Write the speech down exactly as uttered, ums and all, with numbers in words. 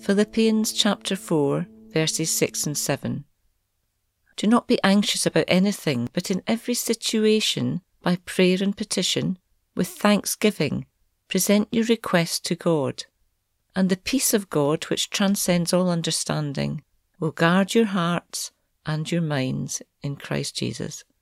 Philippians chapter four, verses six and seven. Do not be anxious about anything, but in every situation, by prayer and petition, with thanksgiving, present your requests to God. And the peace of God, which transcends all understanding, will guard your hearts and your minds in Christ Jesus.